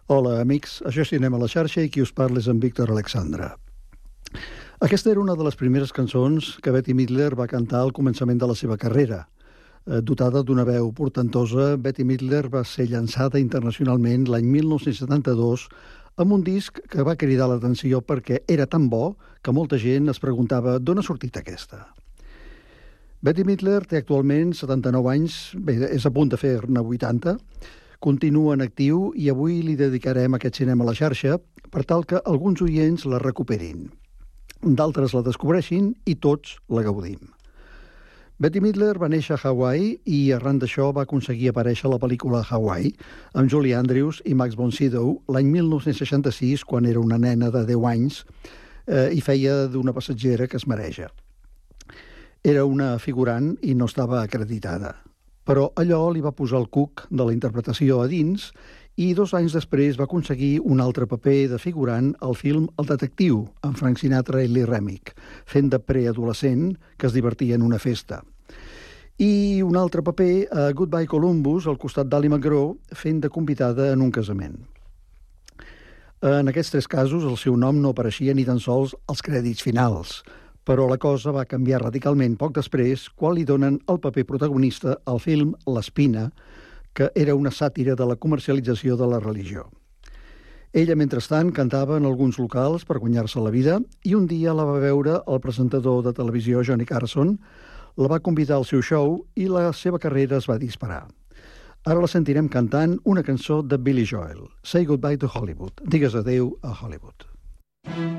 Hola, amics. Això és Cinema a la xarxa i qui us parla és en Víctor Alexandre. Aquesta era una de les primeres cançons que Bette Midler va cantar al començament de la seva carrera. Dotada d'una veu portentosa, Bette Midler va ser llançada internacionalment l'any 1972 amb un disc que va cridar l'atenció perquè era tan bo que molta gent es preguntava d'on ha sortit aquesta. Bette Midler té actualment 79 anys, bé, és a punt de fer-ne 80, continua en actiu i avui li dedicarem aquest cinema a la xarxa per tal que alguns oients la recuperin. D'altres la descobreixin i tots la gaudim. Bette Midler va néixer a Hawaii i arran d'això va aconseguir aparèixer a la pel·lícula Hawaii amb Julie Andrews i Max von Sydow l'any 1966 quan era una nena de 10 anys i feia d'una passatgera que es mareja. Era una figurant i no estava acreditada. Però allò li va posar el cuc de la interpretació a dins i 2 anys després va aconseguir un altre paper de figurant al film El detectiu, amb Frank Sinatra i Lee Remick, fent de preadolescent que es divertia en una festa. I un altre paper a Goodbye Columbus, al costat d'Ally McGraw, fent de convidada en un casament. En aquests 3 casos el seu nom no apareixia ni tan sols als crèdits finals, però la cosa va canviar radicalment poc després quan li donen el paper protagonista al film L'Espina, que era una sàtira de la comercialització de la religió. Ella, mentrestant, cantava en alguns locals per guanyar-se la vida i un dia la va veure el presentador de televisió Johnny Carson, la va convidar al seu show i la seva carrera es va disparar. Ara la sentirem cantant una cançó de Billy Joel, Say Goodbye to Hollywood, digues adeu a Hollywood.